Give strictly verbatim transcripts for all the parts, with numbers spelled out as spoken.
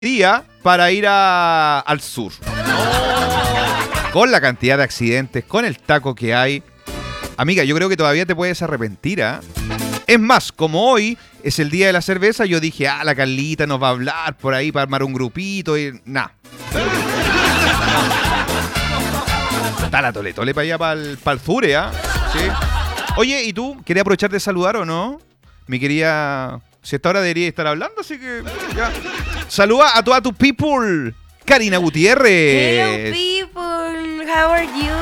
día para ir a, al sur. Con la cantidad de accidentes, con el taco que hay. Amiga, yo creo que todavía te puedes arrepentir, ¿ah? ¿eh? Es más, como hoy es el día de la cerveza, yo dije, ah, la Carlita nos va a hablar por ahí para armar un grupito y nada. Está la tole tole para allá, para el, para el Zure, ¿ah? ¿Sí? Oye, ¿y tú? ¿Querías aprovechar de saludar o no? Mi quería... Si esta hora debería estar hablando, así que... ya. Saluda a toda tu people. Karina Gutiérrez. Hello, people. How are you?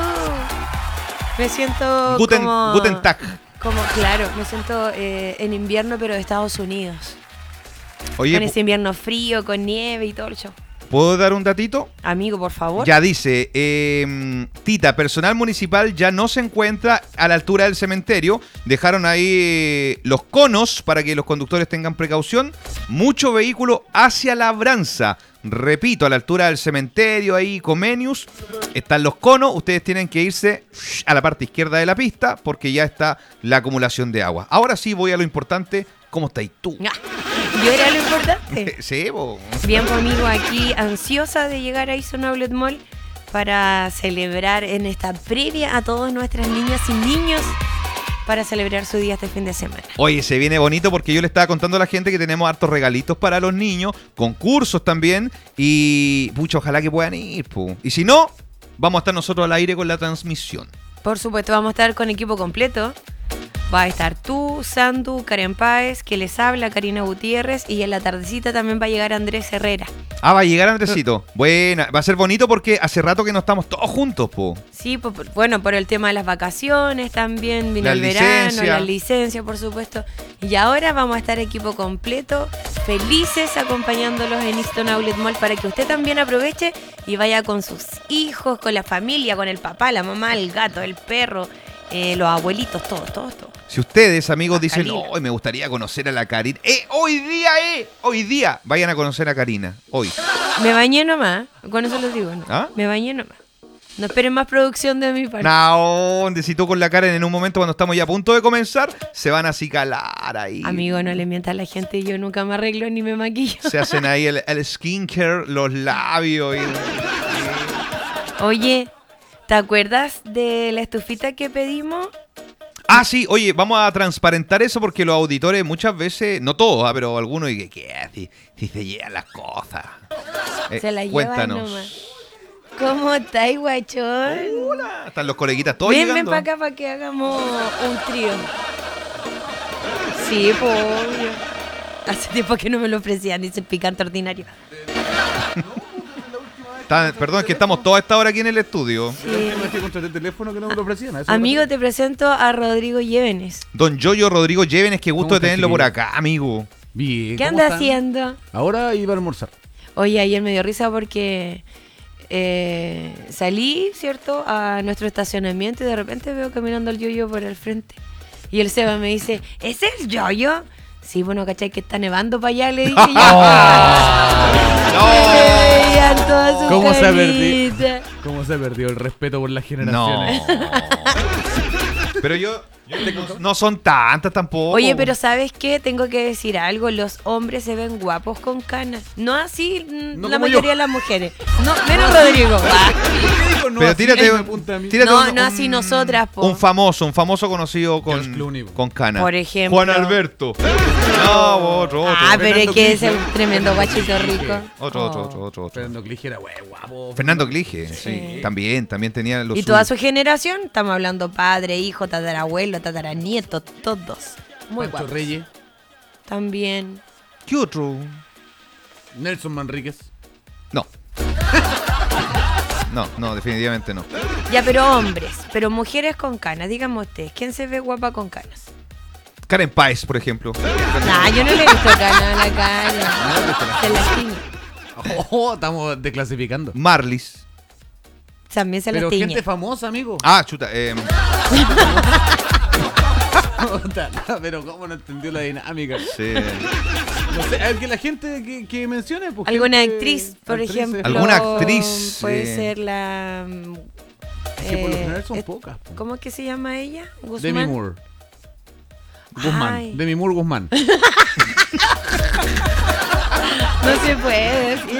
Me siento Guten, como... Guten Tag. Como, claro, me siento eh, en invierno, pero de Estados Unidos. Oye, con ese invierno frío, con nieve y todo el show. ¿Puedo dar un datito? Amigo, por favor. Ya dice, eh, Tita, personal municipal ya no se encuentra a la altura del cementerio. Dejaron ahí los conos para que los conductores tengan precaución. Mucho vehículo hacia Labranza. Repito, a la altura del cementerio, ahí, Comenius, están los conos. Ustedes tienen que irse a la parte izquierda de la pista porque ya está la acumulación de agua. Ahora sí voy a lo importante. ¿Cómo estáis tú? Yo era lo importante. Sí, bo. Bien, pues, amigo, aquí ansiosa de llegar a Eastern Outlet Mall para celebrar en esta previa a todas nuestras niñas y niños para celebrar su día este fin de semana. Oye, se viene bonito porque yo le estaba contando a la gente que tenemos hartos regalitos para los niños, concursos también, y pucha, ojalá que puedan ir, pu. Y si no, vamos a estar nosotros al aire con la transmisión. Por supuesto, vamos a estar con equipo completo. Va a estar tú, Sandu, Karen Páez, que les habla, Karina Gutiérrez, y en la tardecita también va a llegar Andrés Herrera. Ah, va a llegar Andresito. Buena, va a ser bonito porque hace rato que no estamos todos juntos, po. Sí, po, bueno, por el tema de las vacaciones también, vino la el licencia. verano, la licencia, por supuesto. Y ahora vamos a estar equipo completo, felices acompañándolos en Eastern Outlet Mall para que usted también aproveche y vaya con sus hijos, con la familia, con el papá, la mamá, el gato, el perro, eh, los abuelitos, todos, todos, todos. Si ustedes, amigos, Ah, dicen, Karina. hoy me gustaría conocer a la Karina. ¡Eh! ¡Hoy día, eh! ¡Hoy día! Vayan a conocer a Karina. Hoy. Me bañé nomás, con eso les digo, ¿no? ¿Ah? Me bañé nomás. No esperen más producción de mi parte. No, si tú con la Karen en un momento cuando estamos ya a punto de comenzar, se van a acicalar ahí. Amigo, no le mientas a la gente, yo nunca me arreglo ni me maquillo. Se hacen ahí el, el skincare, los labios. Y... Oye, ¿te acuerdas de la estufita que pedimos? Ah, sí, oye, vamos a transparentar eso porque los auditores muchas veces, no todos, ah, pero algunos, y que, ¿qué? Si, si se llevan las cosas. Eh, Se la llevan cuéntanos. nomás. ¿Cómo estáis, guachón? Hola, están los coleguitas todos Ven, ven llegando. para acá para que hagamos un trío. Sí, pues, obvio. Hace tiempo que no me lo ofrecían, dice el picante ordinario. Está- perdón, es que estamos toda esta hora aquí en el estudio. Sí. Me fui contra el teléfono que no me lo ofrecían. eso Amigo, me te presento a Rodrigo Llévenes. Don Yoyo Rodrigo Llévenes, qué gusto ¿Cómo de tenerlo estás, por chiquillo? acá, amigo. pasó. Bien. ¿Qué ¿cómo anda están? haciendo? Ahora iba a almorzar. Oye, ayer me dio risa porque eh, salí, ¿cierto?, a nuestro estacionamiento y de repente veo caminando al Yoyo por el frente. Y el Seba me dice, ¿ese es el Yoyo? Sí, bueno, ¿cachai? Que está nevando para allá, le dije yo. Me veían todas sus ¿Cómo se ha perdido? caritas. ¿Cómo se perdió el respeto por las No. generaciones? Pero yo, yo no, no son tantas tampoco. Oye, pero ¿sabes qué? Tengo que decir algo. Los hombres se ven guapos con canas. No así mm, No la como mayoría yo. de las mujeres. No, menos Rodrigo. Ah. Pero tírate, tírate No, un- no así un- nosotras, po. Un famoso, un famoso conocido George con, Clooney, po. con cana. Por ejemplo. Juan Alberto. No, otro, otro. Ah, pero es Fernando que ese es Clige. un tremendo guachito rico. Otro, otro, Oh. otro, otro, otro. Fernando Clige era güey, guapo. Fernando Clige, sí. Sí. También, también tenía los Y toda su generación, estamos hablando padre, hijo, tatarabuelo, tataranieto, todos. Muy Pancho guapos. Reyes, También. ¿Qué otro? Nelson Manríquez. No. No, no, definitivamente no. Ya, pero hombres, pero mujeres con canas, díganme ustedes, ¿quién se ve guapa con canas? Karen Páez, por ejemplo. Nah, yo no le he visto canas a la cara. Se las tiñe. Oh, estamos desclasificando. Marlis. También se las Pero tiñe. gente famosa, amigo. Ah, chuta. Eh, Pero cómo no entendió la dinámica. sí. No sé, a ver, que la gente que, que mencione. Pues, Alguna gente- actriz, por actrices. ejemplo. Alguna actriz, Puede eh. ser la. mm, Que por lo eh, general son eh, pocas. po. ¿Cómo es que se llama ella? Guzmán. Demi Moore. Guzmán. Ay. Demi Moore Guzmán. No se puede decir